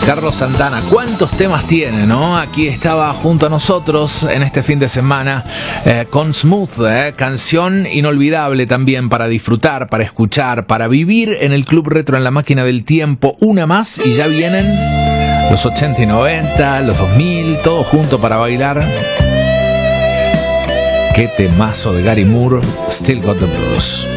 Carlos Santana, ¿cuántos temas tiene, no? Aquí estaba junto a nosotros en este fin de semana con Smooth, canción inolvidable también para disfrutar, para escuchar, para vivir en el Club Retro en la máquina del tiempo. Una más y ya vienen los 80 y 90, los 2000, todo junto para bailar. Qué temazo de Gary Moore, Still Got the Blues.